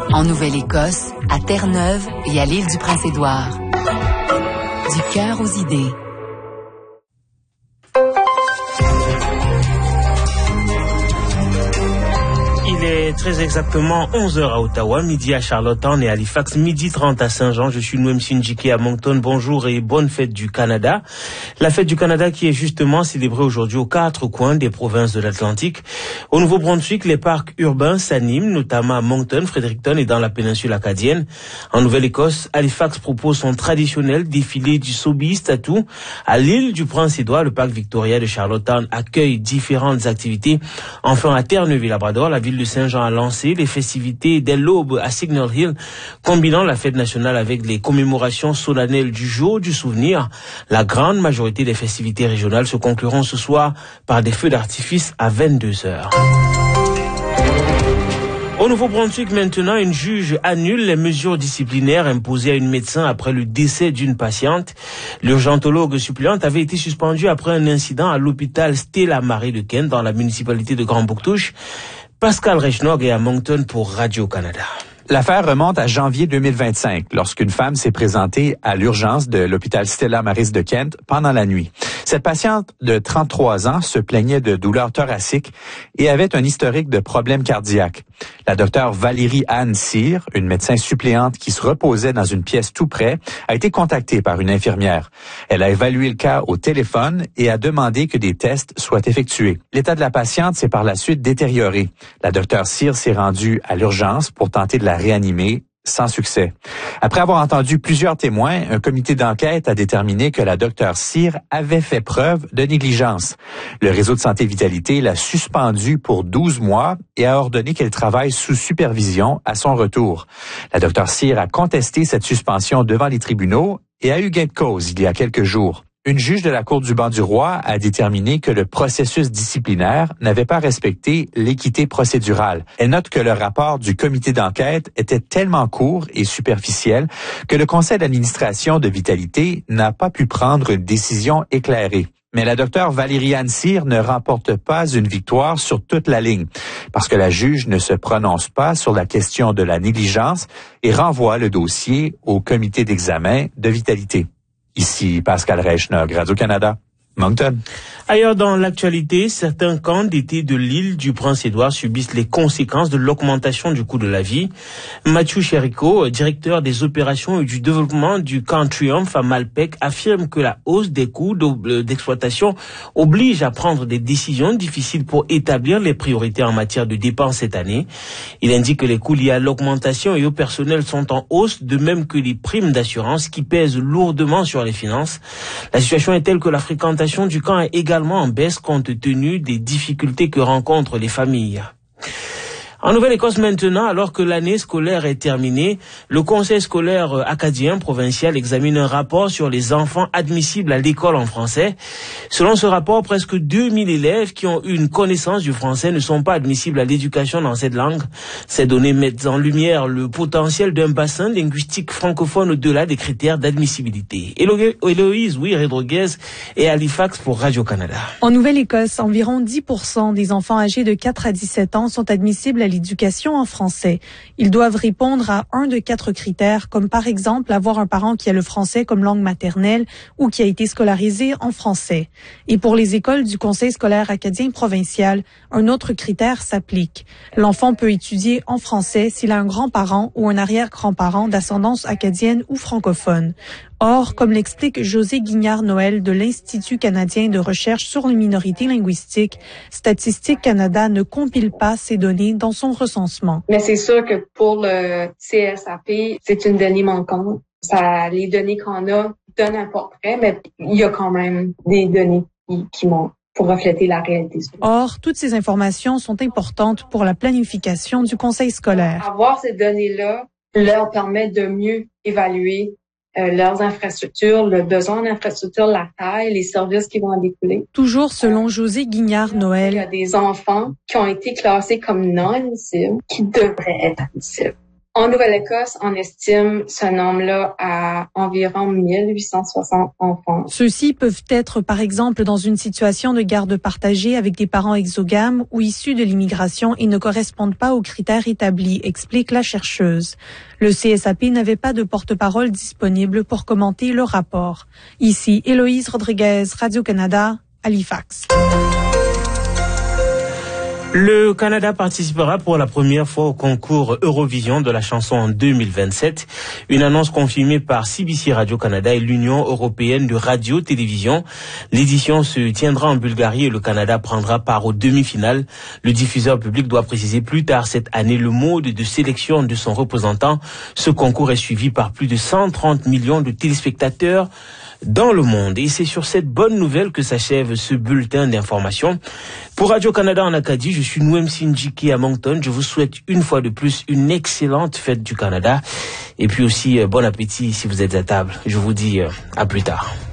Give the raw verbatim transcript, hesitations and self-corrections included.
En Nouvelle-Écosse, à Terre-Neuve et à l'île du Prince-Édouard. Du cœur aux idées. Il est très exactement onze heures à Ottawa, midi à Charlottetown et Halifax, midi trente à Saint-Jean. Je suis Noem Sinjike à Moncton. Bonjour et bonne fête du Canada. La fête du Canada qui est justement célébrée aujourd'hui aux quatre coins des provinces de l'Atlantique. Au Nouveau-Brunswick, les parcs urbains s'animent, notamment à Moncton, Fredericton et dans la péninsule acadienne. En Nouvelle-Écosse, Halifax propose son traditionnel défilé du Sobeys Tattoo. À l'île du Prince-Édouard, le parc Victoria de Charlottetown accueille différentes activités. Enfin, à Terre-Neuve-et-Labrador, la ville de Saint-Jean a lancé les festivités dès l'aube à Signal Hill, combinant la fête nationale avec les commémorations solennelles du jour du souvenir. La grande majorité des festivités régionales se concluront ce soir par des feux d'artifice à vingt-deux heures. Au Nouveau-Brunswick, maintenant, une juge annule les mesures disciplinaires imposées à une médecin après le décès d'une patiente. L'urgentologue suppléante avait été suspendue après un incident à l'hôpital Stella Marie de Kent dans la municipalité de Grand-Bouctouche. Pascal Reichnog est à Moncton pour Radio-Canada. L'affaire remonte à janvier deux mille vingt-cinq, lorsqu'une femme s'est présentée à l'urgence de l'hôpital Stella Maris de Kent pendant la nuit. Cette patiente de trente-trois ans se plaignait de douleurs thoraciques et avait un historique de problèmes cardiaques. La docteure Valérie Anne Cyr, une médecin suppléante qui se reposait dans une pièce tout près, a été contactée par une infirmière. Elle a évalué le cas au téléphone et a demandé que des tests soient effectués. L'état de la patiente s'est par la suite détérioré. La docteure Cyr s'est rendue à l'urgence pour tenter de la réanimer, sans succès. Après avoir entendu plusieurs témoins, un comité d'enquête a déterminé que la docteure Cyr avait fait preuve de négligence. Le réseau de santé Vitalité l'a suspendue pour douze mois et a ordonné qu'elle travaille sous supervision à son retour. La docteure Cyr a contesté cette suspension devant les tribunaux et a eu gain de cause il y a quelques jours. Une juge de la Cour du banc du roi a déterminé que le processus disciplinaire n'avait pas respecté l'équité procédurale. Elle note que le rapport du comité d'enquête était tellement court et superficiel que le conseil d'administration de Vitalité n'a pas pu prendre une décision éclairée. Mais la docteure Valérie Anne Cyr ne remporte pas une victoire sur toute la ligne, parce que la juge ne se prononce pas sur la question de la négligence et renvoie le dossier au comité d'examen de Vitalité. Ici Pascal Reichnog, Radio-Canada, Moncton. Ailleurs dans l'actualité, certains camps d'été de l'île du Prince-Édouard subissent les conséquences de l'augmentation du coût de la vie. Mathieu Chérico, directeur des opérations et du développement du camp Triomphe à Malpec, affirme que la hausse des coûts d'exploitation oblige à prendre des décisions difficiles pour établir les priorités en matière de dépenses cette année. Il indique que les coûts liés à l'augmentation et au personnel sont en hausse, de même que les primes d'assurance qui pèsent lourdement sur les finances. La situation est telle que la fréquentation du camp est également en baisse compte tenu des difficultés que rencontrent les familles. En Nouvelle-Écosse maintenant, alors que l'année scolaire est terminée, le conseil scolaire acadien provincial examine un rapport sur les enfants admissibles à l'école en français. Selon ce rapport, presque deux mille élèves qui ont une connaissance du français ne sont pas admissibles à l'éducation dans cette langue. Ces données mettent en lumière le potentiel d'un bassin linguistique francophone au-delà des critères d'admissibilité. Héloïse Ouy-Rodriguez et Halifax pour Radio-Canada. En Nouvelle-Écosse, environ dix pour cent des enfants âgés de quatre à dix-sept ans sont admissibles à l'éducation en français. Ils doivent répondre à un de quatre critères, comme par exemple avoir un parent qui a le français comme langue maternelle ou qui a été scolarisé en français. Et pour les écoles du Conseil scolaire acadien provincial, un autre critère s'applique. L'enfant peut étudier en français s'il a un grand-parent ou un arrière-grand-parent d'ascendance acadienne ou francophone. Or, comme l'explique José Guignard-Noël de l'Institut canadien de recherche sur les minorités linguistiques, Statistique Canada ne compile pas ces données dans son recensement. Mais c'est sûr que pour le C S A P, c'est une donnée manquante. Ça, les données qu'on a donnent un portrait, mais il y a quand même des données qui, qui manquent pour refléter la réalité. Or, toutes ces informations sont importantes pour la planification du conseil scolaire. Avoir ces données-là leur permet de mieux évaluer Euh, leurs infrastructures, le besoin d'infrastructures, la taille, les services qui vont en découler. Toujours selon José Guignard-Noël. Il y a des enfants qui ont été classés comme non admissibles, qui devraient être admissibles. En Nouvelle-Écosse, on estime ce nombre-là à environ mille huit cent soixante enfants. Ceux-ci peuvent être, par exemple, dans une situation de garde partagée avec des parents exogames ou issus de l'immigration et ne correspondent pas aux critères établis, explique la chercheuse. Le C S A P n'avait pas de porte-parole disponible pour commenter le rapport. Ici, Héloïse Rodriguez, Radio-Canada, Halifax. Le Canada participera pour la première fois au concours Eurovision de la chanson en deux mille vingt-sept. Une annonce confirmée par C B C Radio-Canada et l'Union européenne de radio-télévision. L'édition se tiendra en Bulgarie et le Canada prendra part aux demi-finales. Le diffuseur public doit préciser plus tard cette année le mode de sélection de son représentant. Ce concours est suivi par plus de cent trente millions de téléspectateurs dans le monde. Et c'est sur cette bonne nouvelle que s'achève ce bulletin d'information. Pour Radio-Canada en Acadie, je suis Nouem Sinjiki à Moncton. Je vous souhaite une fois de plus une excellente fête du Canada. Et puis aussi, bon appétit si vous êtes à table. Je vous dis à plus tard.